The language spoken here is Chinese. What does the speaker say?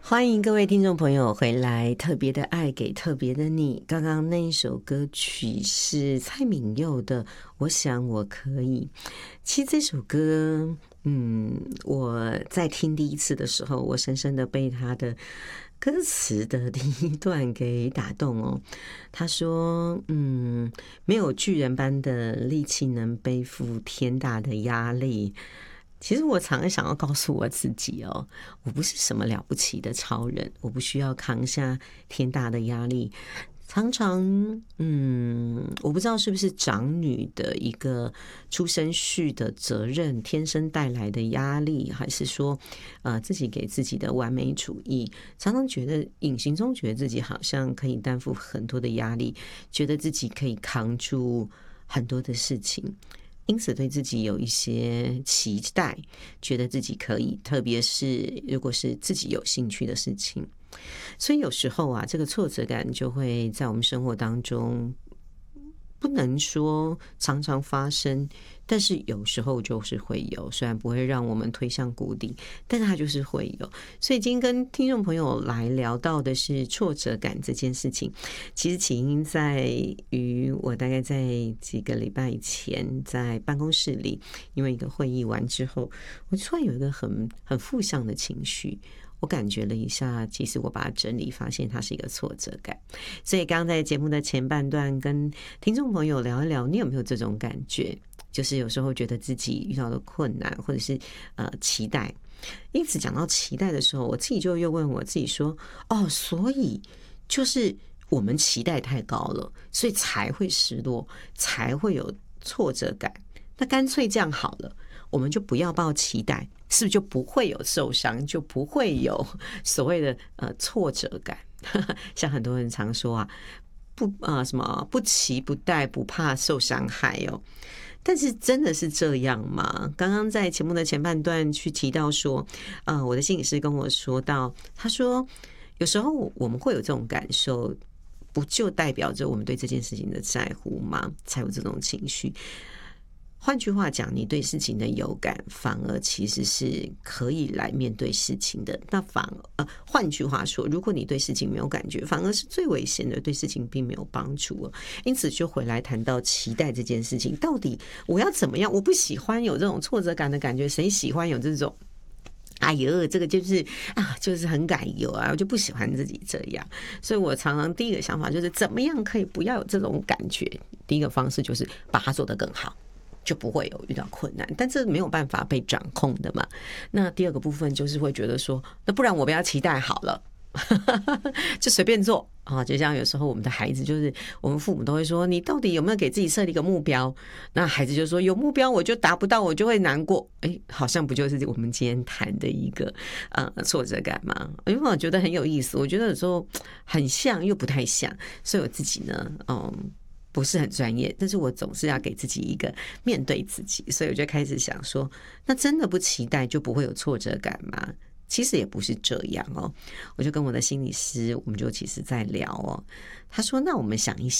欢迎各位听众朋友回来，特别的爱给特别的你。刚刚那一首歌曲是蔡旻佑的《我想我可以》。其实这首歌，我在听第一次的时候，我深深的被他的歌词的第一段给打动哦。他说，没有巨人般的力气能背负天大的压力。其实我常常想要告诉我自己哦，我不是什么了不起的超人，我不需要扛下天大的压力。常常，我不知道是不是长女的一个出生序的责任，天生带来的压力，还是说，自己给自己的完美主义，常常觉得隐形中觉得自己好像可以担负很多的压力，觉得自己可以扛住很多的事情。因此对自己有一些期待，觉得自己可以，特别是如果是自己有兴趣的事情。所以有时候啊，这个挫折感就会在我们生活当中，不能说常常发生，但是有时候就是会有，虽然不会让我们推向谷底，但是它就是会有。所以今天跟听众朋友来聊到的是挫折感这件事情，其实起因在于我大概在几个礼拜以前在办公室里，因为一个会议完之后，我突然有一个很负向的情绪。我感觉了一下，其实我把它整理，发现它是一个挫折感。所以刚刚在节目的前半段跟听众朋友聊一聊，你有没有这种感觉？就是有时候觉得自己遇到的困难，或者是期待。因此讲到期待的时候，我自己就又问我自己说：哦，所以就是我们期待太高了，所以才会失落，才会有挫折感。那干脆这样好了，我们就不要抱期待，是不是就不会有受伤，就不会有所谓的挫折感？像很多人常说啊，什么不期不待，不怕受伤害哦。但是真的是这样吗？刚刚在节目的前半段去提到说，我的心理师跟我说到，他说有时候我们会有这种感受，不就代表着我们对这件事情的在乎吗？才有这种情绪。换句话讲，你对事情的有感，反而其实是可以来面对事情的。那换句话说，如果你对事情没有感觉，反而是最危险的，对事情并没有帮助了。因此，就回来谈到期待这件事情，到底我要怎么样？我不喜欢有这种挫折感的感觉，谁喜欢有这种？哎呦，这个就是就是很改油啊，我就不喜欢自己这样。所以我常常第一个想法就是，怎么样可以不要有这种感觉？第一个方式就是把它做得更好。就不会有遇到困难，但这没有办法被掌控的嘛。那第二个部分就是会觉得说，那不然我不要期待好了，就随便做啊。就像有时候我们的孩子，就是我们父母都会说，你到底有没有给自己设立一个目标？那孩子就说，有目标我就达不到，我就会难过。好像不就是我们今天谈的一个挫折感吗？因为我觉得很有意思，我觉得有时候很像又不太像，所以我自己呢，不是很专业，但是我总是要给自己一个面对自己，所以我就开始想说，那真的不期待就不会有挫折感吗？其实也不是这样哦。我就跟我的心理师，我们就其实在聊哦。他说，那我们想一想。